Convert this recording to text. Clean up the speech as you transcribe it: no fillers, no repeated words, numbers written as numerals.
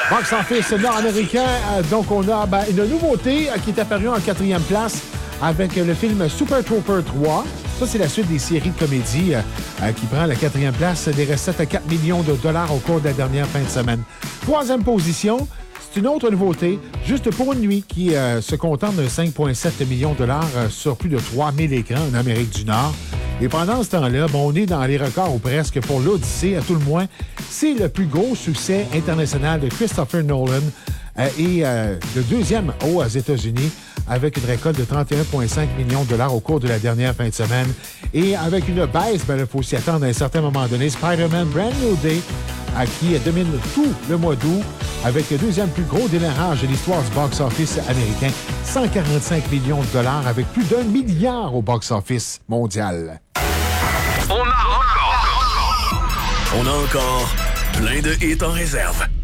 Box office nord-américain, donc on a une nouveauté qui est apparue en 4e place avec le film Super Trooper 3. Ça, c'est la suite des séries de comédie qui prend la 4e place, des recettes à 4 millions de dollars au cours de la dernière fin de semaine. 3e position, c'est une autre nouveauté, Juste pour une nuit, qui se contente de 5,7 millions de dollars sur plus de 3000 écrans en Amérique du Nord. Et pendant ce temps-là, on est dans les records ou presque pour l'Odyssée, à tout le moins. C'est le plus gros succès international de Christopher Nolan et le deuxième aux États-Unis, avec une récolte de 31,5 millions de dollars au cours de la dernière fin de semaine. Et avec une baisse, il faut s'y attendre à un certain moment donné. Spider-Man Brand New Day, qui domine tout le mois d'août, avec le deuxième plus gros démarrage de l'histoire du box-office américain. 145 millions de dollars, avec plus d'1 milliard au box-office mondial. On a encore plein de hits en réserve.